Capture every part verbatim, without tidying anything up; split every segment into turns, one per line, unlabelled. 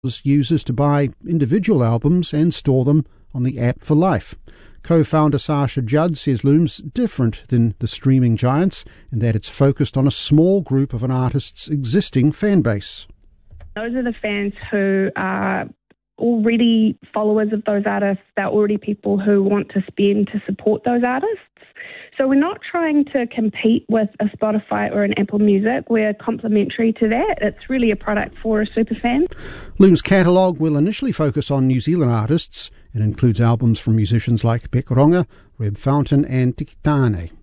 users to buy individual albums and store them on the app for life. Co-founder Sasha Judd says Loom's different than the streaming giants in that it's focused on a small group of an artist's existing fan base.
Those are the fans who are already followers of those artists. They're already people who want to spend to support those artists. So we're not trying to compete with a Spotify or an Apple Music. We're complementary to that. It's really a product for a superfan.
Loom's catalogue will initially focus on New Zealand artists and includes albums from musicians like Bekoronga, Reb Fountain and Tikitane.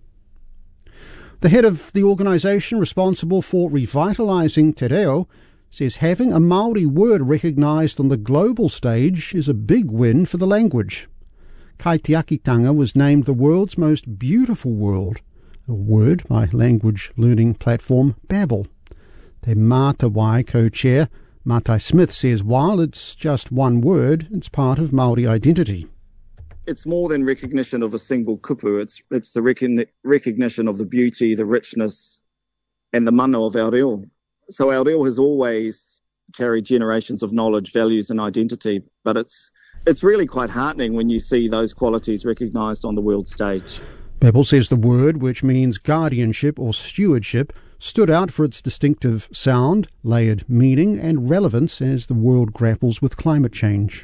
The head of the organisation responsible for revitalising Te Reo says having a Māori word recognised on the global stage is a big win for the language. Kaitiakitanga was named the world's most beautiful word, a word by language learning platform Babbel. Te Mātawai co-chair Matai Smith says while it's just one word, it's part of Māori identity.
It's more than recognition of a single kupu. It's it's the recon- recognition of the beauty, the richness, and the mana of our reo. So our reo has always carried generations of knowledge, values, and identity, but it's It's really quite heartening when you see those qualities recognised on the world stage.
Babbel says the word, which means guardianship or stewardship, stood out for its distinctive sound, layered meaning and relevance as the world grapples with climate change.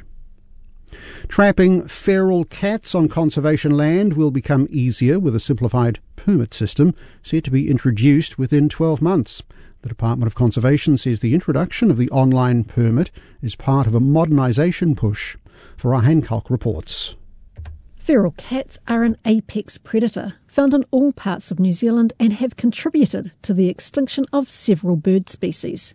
Trapping feral cats on conservation land will become easier with a simplified permit system set to be introduced within twelve months. The Department of Conservation says the introduction of the online permit is part of a modernisation push. Farah Hancock reports.
Feral cats are an apex predator found in all parts of New Zealand and have contributed to the extinction of several bird species.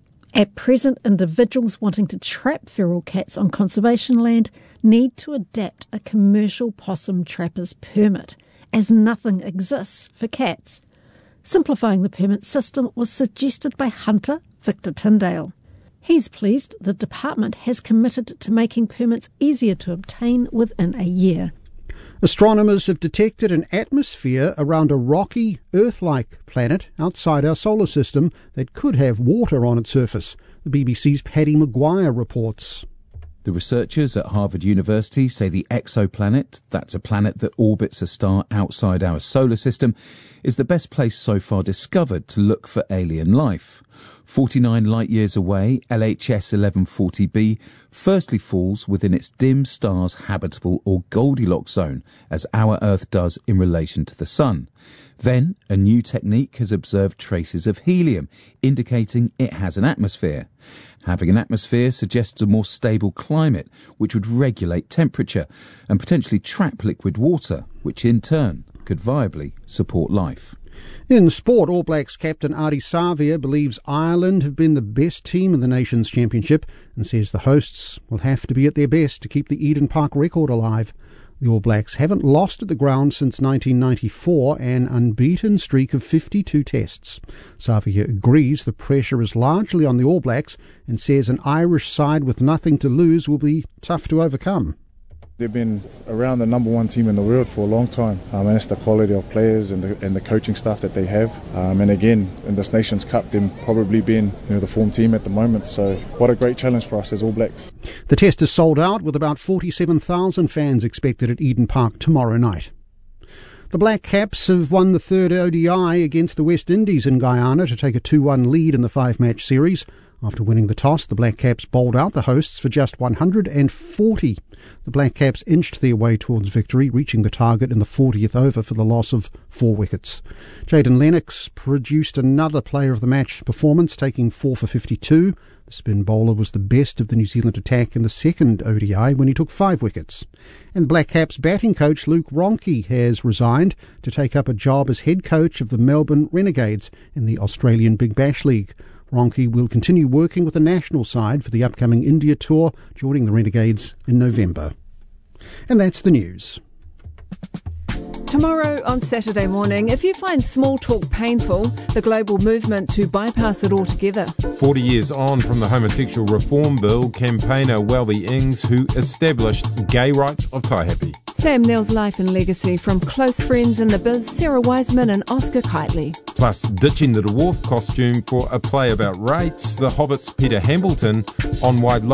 At present, individuals wanting to trap feral cats on conservation land need to adapt a commercial possum trapper's permit, as nothing exists for cats. Simplifying the permit system was suggested by Hunter Victor Tyndale. He's pleased the department has committed to making permits easier to obtain within a year.
Astronomers have detected an atmosphere around a rocky, Earth-like planet outside our solar system that could have water on its surface. The B B C's Paddy Maguire reports.
The researchers at Harvard University say the exoplanet, that's a planet that orbits a star outside our solar system, is the best place so far discovered to look for alien life. forty-nine light-years away, L H S eleven forty b firstly falls within its dim star's habitable or Goldilocks zone, as our Earth does in relation to the Sun. Then, a new technique has observed traces of helium, indicating it has an atmosphere. Having an atmosphere suggests a more stable climate, which would regulate temperature and potentially trap liquid water, which in turn could viably support life.
In sport, All Blacks captain Ardie Savea believes Ireland have been the best team in the Nations Championship and says the hosts will have to be at their best to keep the Eden Park record alive. The All Blacks haven't lost at the ground since nineteen ninety-four, an unbeaten streak of fifty-two tests. Savea agrees the pressure is largely on the All Blacks and says an Irish side with nothing to lose will be tough to overcome.
They've been around the number one team in the world for a long time, um, and it's the quality of players and the, and the coaching staff that they have. Um, and again, in this Nations Cup, them probably being you know, the form team at the moment. So what a great challenge for us as All Blacks.
The test is sold out with about forty-seven thousand fans expected at Eden Park tomorrow night. The Black Caps have won the third O D I against the West Indies in Guyana to take a two one lead in the five-match series. After winning the toss, the Black Caps bowled out the hosts for just one hundred forty. The Black Caps inched their way towards victory, reaching the target in the fortieth over for the loss of four wickets. Jayden Lennox produced another player of the match performance, taking four for fifty-two. The spin bowler was the best of the New Zealand attack in the second O D I when he took five wickets. And Black Caps batting coach Luke Ronchi has resigned to take up a job as head coach of the Melbourne Renegades in the Australian Big Bash League. Ronchi will continue working with the national side for the upcoming India tour, joining the Renegades in November. And that's the news.
Tomorrow on Saturday morning, if you find small talk painful, the global movement to bypass it altogether.
Forty years on from the homosexual reform bill, campaigner Welby Ings, who established gay rights of Taihape.
Sam Neill's life and legacy from close friends in the biz, Sarah Wiseman and Oscar Kitely.
Plus, ditching the dwarf costume for a play about rates, The Hobbit's Peter Hambleton on why